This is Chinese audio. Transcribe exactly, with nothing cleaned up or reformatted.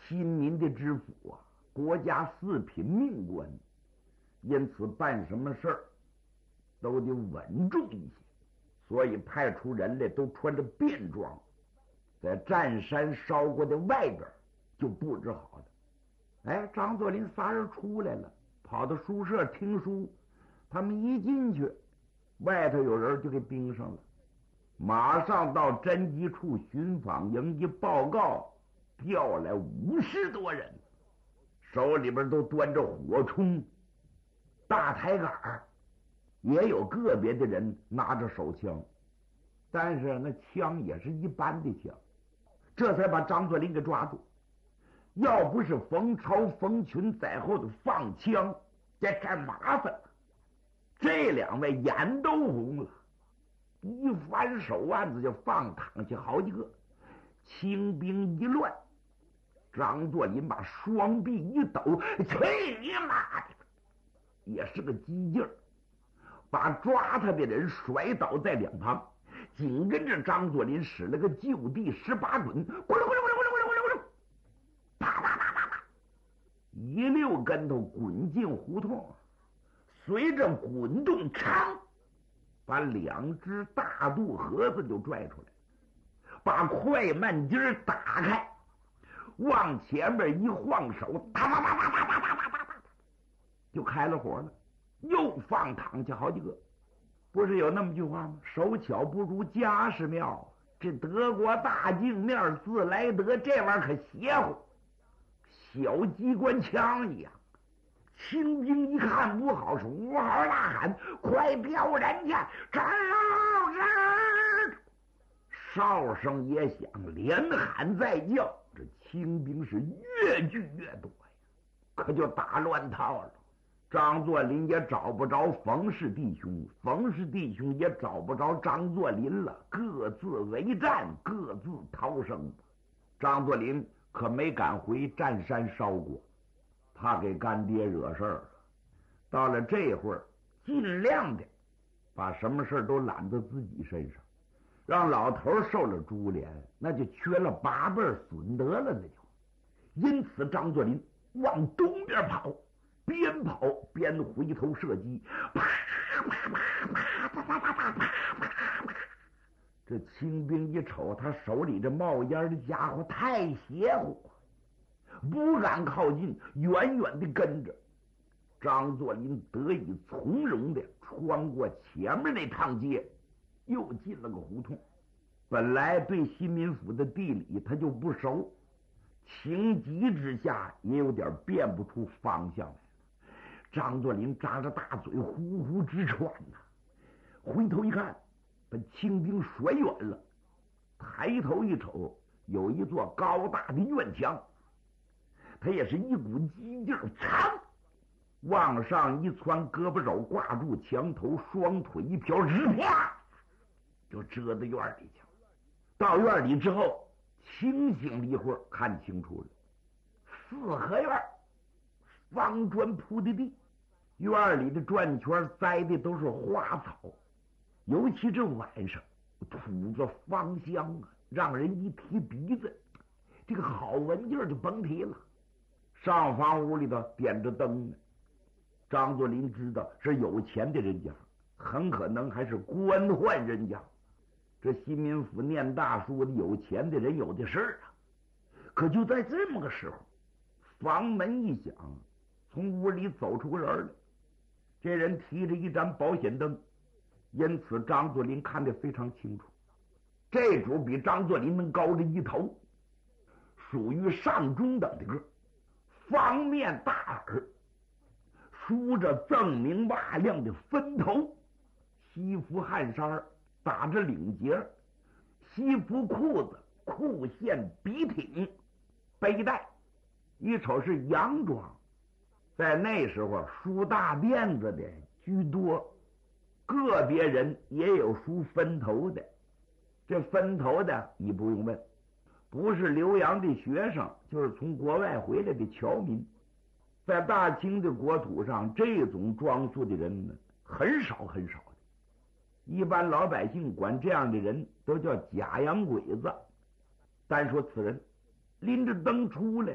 新民的知府啊，国家四品命官，因此办什么事儿都得稳重一些，所以派出人来都穿着便装，在占山烧锅的外边就布置好了。哎，张作霖仨人出来了，跑到书社听书，他们一进去，外头有人就给盯上了，马上到侦缉处巡访营一报告，调来五十多人，手里边都端着火铳、大抬杆，也有个别的人拿着手枪，但是那枪也是一般的枪，这才把张作霖给抓住。要不是冯超、冯群在后头放枪，这该麻烦了。这两位眼都红了，一翻手腕子就放躺下好几个。清兵一乱，张作霖把双臂一抖，去你妈的！也是个激劲儿，把抓他的人甩倒在两旁，紧跟着张作霖使了个就地十八滚，咕噜咕噜咕噜咕噜咕噜咕噜，啪啪啪啪啪，一溜跟头滚进胡同。随着滚动，长把两只大肚盒子就拽出来，把快慢筋打开，往前面一晃手，哒哒哒哒哒哒哒哒哒，就开了火了，又放躺下好几个。不是有那么句话吗？手巧不如家事妙。这德国大镜面自来德，这玩意儿可邪乎，小机关枪一样。清兵一看不好，是呜嚎大喊：“快调人去！这是！”哨声也响，连喊再叫，这清兵是越聚越多呀，可就打乱套了。张作霖也找不着冯氏弟兄，冯氏弟兄也找不着张作霖了，各自为战，各自逃生。张作霖可没敢回占山烧锅，怕给干爹惹事儿了。到了这会儿，尽量的把什么事都揽到自己身上，让老头受了株连，那就缺了八辈损德了，那就。因此张作霖往东边跑，边跑边回头射击，啪啪啪啪啪啪啪啪啪啪。这清兵一瞅，他手里这冒烟的家伙太邪乎，不敢靠近，远远的跟着。张作霖得以从容的穿过前面那趟街，又进了个胡同。本来对新民府的地理他就不熟，情急之下也有点辨不出方向来。张作霖张着大嘴呼呼直喘呐、啊，回头一看，把清兵甩远了，抬头一瞅，有一座高大的院墙，他也是一股激劲儿，噌往上一窜，胳膊肘挂住墙头，双腿一飘，日啪就遮到院里去了。到院里之后，清醒了一会儿，看清楚了，四合院，方砖铺的地，院里的转圈栽的都是花草，尤其这晚上吐着芳香啊，让人一提鼻子，这个好闻劲儿就甭提了。上房屋里头点着灯呢，张作霖知道是有钱的人家，很可能还是官宦人家。这新民府念大书的有钱的人有的是啊。可就在这么个时候，房门一响，从屋里走出个人来。这人提着一盏保险灯，因此张作霖看得非常清楚。这主比张作霖能高着一头，属于上中等的个，方面大耳，梳着锃明瓦亮的分头，西服汗衫打着领结，西服裤子裤线笔挺，背带一瞅是洋装。在那时候梳大辫子的居多，个别人也有梳分头的。这分头的你不用问，不是留洋的学生，就是从国外回来的侨民。在大清的国土上，这种装束的人呢，很少很少的。一般老百姓管这样的人都叫假洋鬼子。单说此人拎着灯出来，